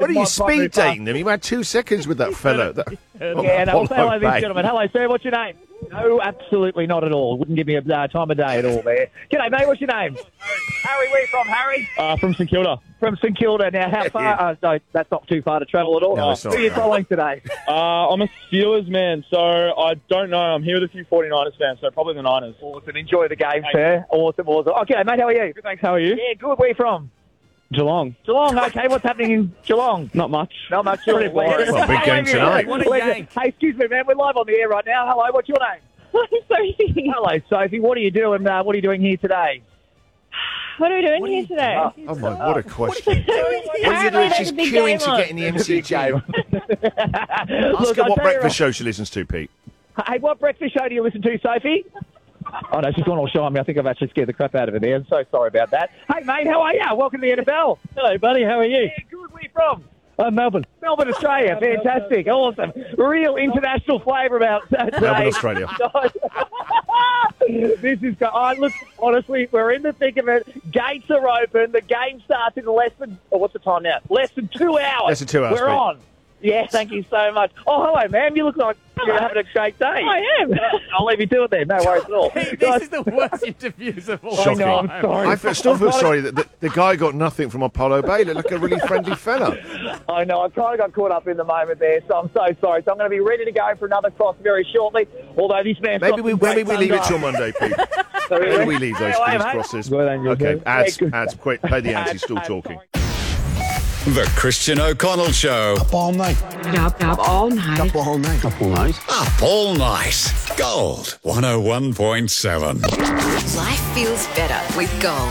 What are you speed dating him? You had 2 seconds with that fellow. Yeah, no, hello, ladies and gentlemen. Hello, sir. What's your name? No, absolutely not at all. Wouldn't give me a time of day at all there. G'day, mate. What's your name? Harry. Where you from, Harry? From St Kilda. From St Kilda. Now, how far? No, that's not too far to travel at all. No, it's not. Who are you following today? I'm a Steelers man, so I don't know. I'm here with a few 49ers fans, so probably the Niners. Awesome. Enjoy the game, sir. Awesome. Okay, mate. How are you? Good, thanks. How are you? Yeah, good. Where you from? Geelong. Geelong. Okay, what's happening in Geelong? Not much. Not much. Well, big game tonight. Hey, excuse me, man. We're live on the air right now. Hello. What's your name? Sophie. Hello, Sophie. What are you doing? What are you doing here today? What are we doing here today? Oh my, what a question. What are you Apparently doing? there's She's a big queuing game to on. get in the MCG. Ask Look, her I'll what tell you breakfast show she listens to, Pete. Hey, what breakfast show do you listen to, Sophie? Oh, no, she's gone all shy on me. I think I've actually scared the crap out of her there. I'm so sorry about that. Hey, mate, how are you? Welcome to the NFL. Hello, buddy. How are you? Yeah, good. Where you from? Melbourne. Melbourne, Australia. Fantastic. Awesome. Real international flavour about today. Melbourne, Australia. This is look, honestly, we're in the thick of it. Gates are open. The game starts in less than, what's the time now? Less than 2 hours. Less than 2 hours, We're Pete. on. Yeah, thank you so much. Oh, hello, ma'am. You look like you're having a great day. I am. I'll leave you to it then. No worries at all. This is the worst interviews of all Shocking. I know, I'm sorry. I still feel sorry that the guy got nothing from Apollo Bay. Looked like a really friendly fella. I know. I kind of got caught up in the moment there, so I'm so sorry. So I'm going to be ready to go for another cross very shortly. Although this man's Maybe we leave it till Monday, Pete. Sorry, Maybe we leave those Hey, mate. crosses. Good on you, Okay, good. ads, Yeah, good. quick. Play the ads. He's still talking. The Christian O'Connell Show. Up all night. Up all night. Up all night. Up all night. Up all night. Gold 101.7. Life feels better with Gold.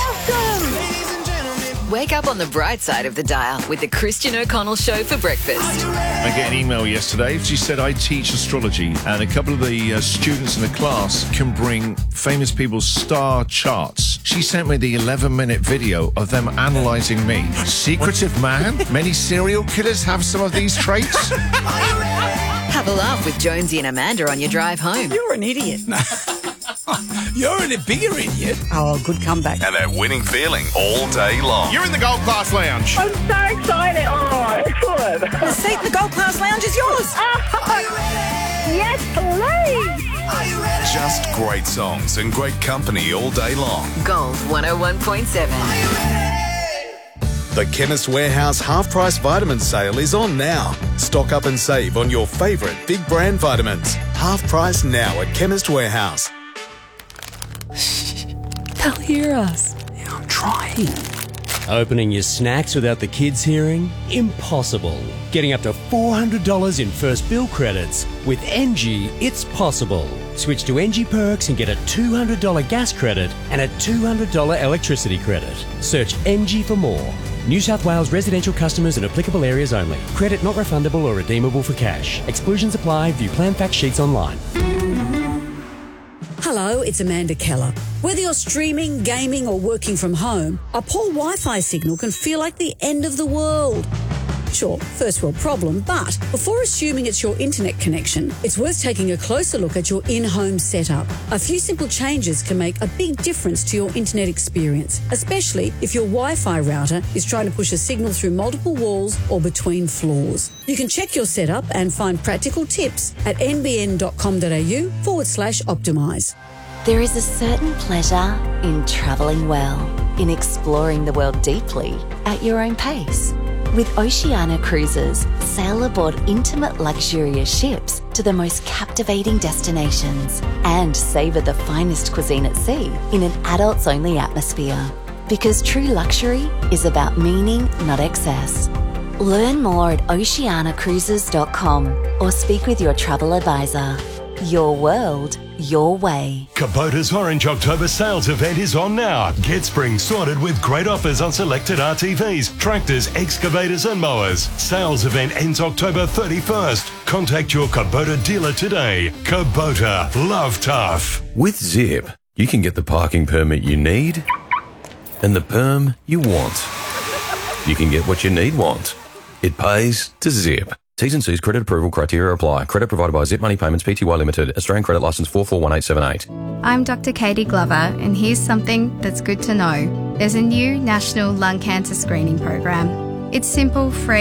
Wake up on the bright side of the dial with the Christian O'Connell Show for breakfast. I get an email yesterday. She said, I teach astrology, and a couple of the students in the class can bring famous people's star charts. She sent me the 11-minute video of them analysing me. Secretive man? Many serial killers have some of these traits? Have a laugh with Jonesy and Amanda on your drive home. You're an idiot. You're a bigger idiot. Oh, good comeback. And that winning feeling all day long. You're in the Gold Class Lounge. I'm so excited. Oh, excellent. The seat in the Gold Class Lounge is yours. Yes, please. Just great songs and great company all day long. Gold 101.7. The Chemist Warehouse half-price vitamin sale is on now. Stock up and save on your favourite big brand vitamins. Half price now at Chemist Warehouse. They'll hear us. Yeah, I'm trying. Opening your snacks without the kids hearing? Impossible. Getting up to $400 in first bill credits. With NG, it's possible. Switch to NG Perks and get a $200 gas credit and a $200 electricity credit. Search NG for more. New South Wales residential customers in applicable areas only. Credit not refundable or redeemable for cash. Exclusions apply. View plan fact sheets online. Hello, it's Amanda Keller. Whether you're streaming, gaming or working from home, a poor Wi-Fi signal can feel like the end of the world. Sure, first world problem, but before assuming it's your internet connection, it's worth taking a closer look at your in-home setup. A few simple changes can make a big difference to your internet experience, especially if your Wi-Fi router is trying to push a signal through multiple walls or between floors. You can check your setup and find practical tips at nbn.com.au/optimise. There is a certain pleasure in travelling well, in exploring the world deeply at your own pace. With Oceania Cruises, sail aboard intimate luxurious ships to the most captivating destinations and savour the finest cuisine at sea in an adults-only atmosphere. Because true luxury is about meaning, not excess. Learn more at oceanacruises.com or speak with your travel advisor. Your world, your way. Kubota's Orange October sales event is on now. Get spring sorted with great offers on selected RTVs, tractors, excavators and mowers. Sales event ends October 31st. Contact your Kubota dealer today. Kubota, love tough. With Zip, you can get the parking permit you need and the perm you want. You can get what you want. It pays to Zip. T's and C's credit approval criteria apply. Credit provided by Zip Money Payments Pty Limited. Australian Credit Licence 441878. I'm Dr. Katie Glover, and here's something that's good to know. There's a new national lung cancer screening program. It's simple, free,